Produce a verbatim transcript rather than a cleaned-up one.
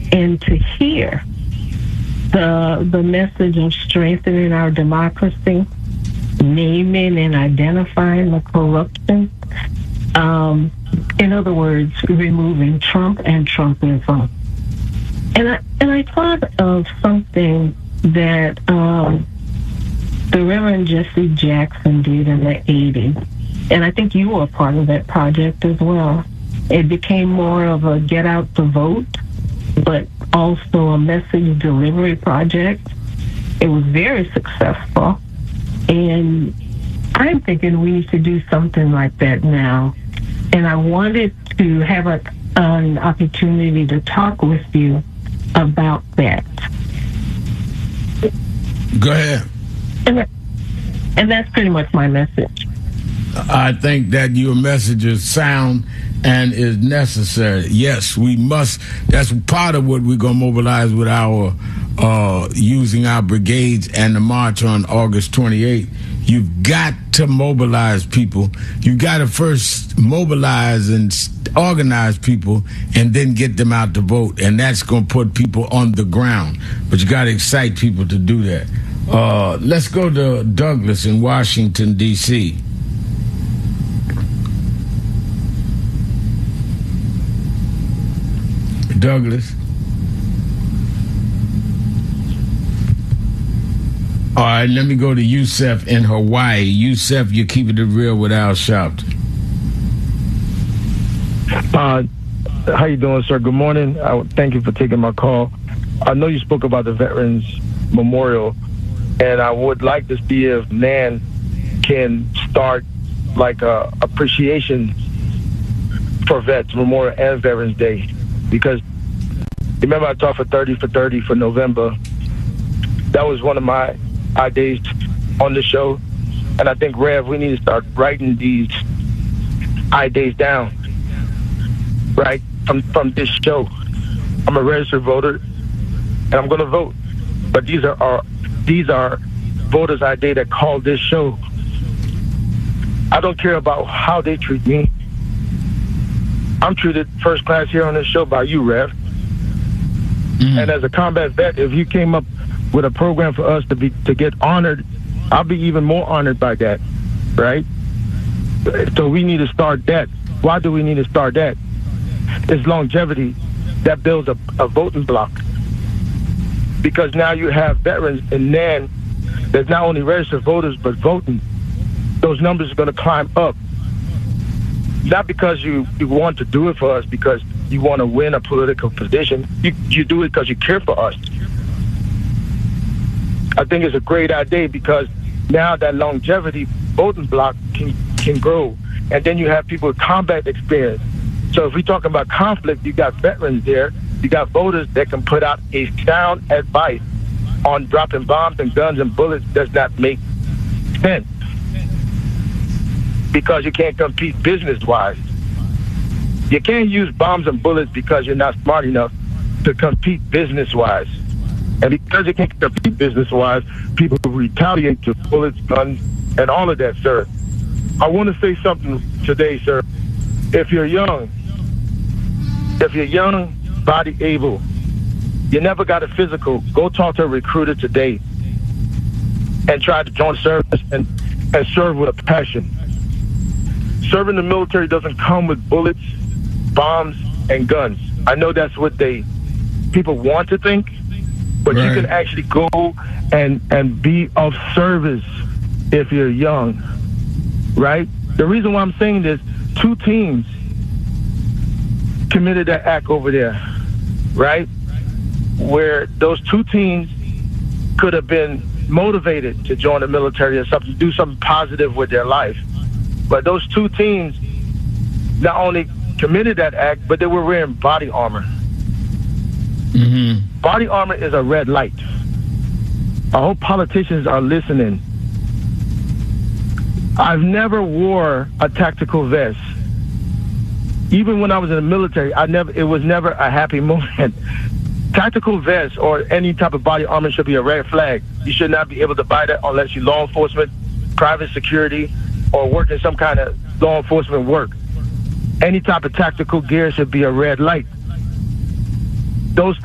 and to hear the the message of strengthening our democracy, naming and identifying the corruption. Um, in other words, removing Trump and Trumpism. And I and I thought of something that um, the Reverend Jesse Jackson did in the eighties, and I think you were a part of that project as well. It became more of a get out to vote, but also a message delivery project. It was very successful, and I'm thinking we need to do something like that now. And I wanted to have a, an opportunity to talk with you about that. Go ahead. And, that, and that's pretty much my message. I think that your message is sound and is necessary. Yes, we must. That's part of what we're going to mobilize with our uh, using our brigades and the march on August twenty-eighth. You've got to mobilize people. You've got to first mobilize and organize people and then get them out to vote. And that's going to put people on the ground. But you got to excite people to do that. Uh, let's go to Douglas in Washington, D C Douglas. All right, let me go to Yusef in Hawaii. Yusef, you're keeping it real with Al Sharpton. Uh, how you doing, sir? Good morning. I, thank you for taking my call. I know you spoke about the Veterans Memorial, and I would like to see if Nan can start like a appreciation for Vets Memorial and Veterans Day, because remember I talked for thirty for thirty for November. That was one of my ideas on the show, and I think, Rev, we need to start writing these ideas down, right, from from this show. I'm a registered voter, and I'm going to vote, but these are our, these are voters' ideas that call this show. I don't care about how they treat me. I'm treated first class here on this show by you, Rev. Mm-hmm. And as a combat vet, if you came up with a program for us to be to get honored, I'll be even more honored by that, right? So we need to start that. Why do we need to start that? It's longevity that builds a, a voting block. Because now you have veterans in N A N that's not only registered voters but voting. Those numbers are going to climb up. Not because you, you want to do it for us because you want to win a political position. You, you do it because you care for us. I think it's a great idea because now that longevity voting block can can grow. And then you have people with combat experience. So if we're talking about conflict, you got veterans there. You got voters that can put out a sound advice on dropping bombs and guns and bullets does not make sense. Because you can't compete business-wise. You can't use bombs and bullets because you're not smart enough to compete business-wise. And because you can't compete business-wise, people retaliate to bullets, guns, and all of that, sir. I want to say something today, sir. If you're young, if you're young, body able, you never got a physical, go talk to a recruiter today and try to join service and, and serve with a passion. Serving the military doesn't come with bullets, bombs, and guns. I know that's what they people want to think, but right. You can actually go and, and be of service if you're young, right? The reason why I'm saying this, two teams committed that act over there, right? Where those two teams could have been motivated to join the military or something, do something positive with their life. But those two teams not only committed that act, but they were wearing body armor. Mm-hmm. Body armor is a red light. I hope politicians are listening. I've never wore a tactical vest. Even when I was in the military, I never. It was never a happy moment. Tactical vests or any type of body armor should be a red flag. You should not be able to buy that unless you're law enforcement, private security, or work in some kind of law enforcement work. Any type of tactical gear should be a red light. Those